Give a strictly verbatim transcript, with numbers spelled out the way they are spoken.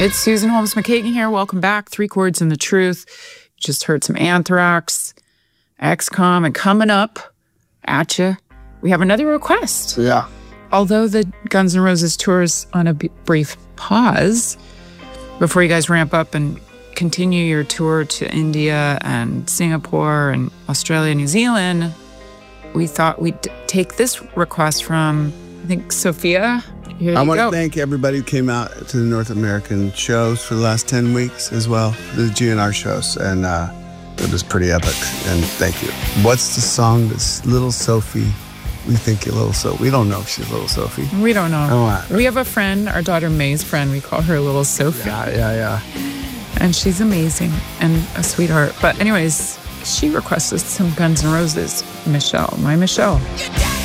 It's Susan Holmes McKagan here. Welcome back. Three Chords and the Truth. Just heard some Anthrax, X COM, and coming up at you, we have another request. Yeah. Although the Guns N' Roses tour is on a b- brief pause, before you guys ramp up and continue your tour to India and Singapore and Australia, New Zealand, we thought we'd take this request from, I think, Sophia. Here I you want go. to thank everybody who came out to the North American shows for the last ten weeks as well, the G N R shows, and uh, it was pretty epic, and thank you. What's the song that's Little Sophie? We think you're Little Sophie. We don't know if she's Little Sophie. We don't know. Oh, uh, we have a friend, our daughter May's friend, we call her Little Sophie. Yeah, yeah, yeah. And she's amazing and a sweetheart. But anyways, she requested some Guns N' Roses. Michelle, my Michelle.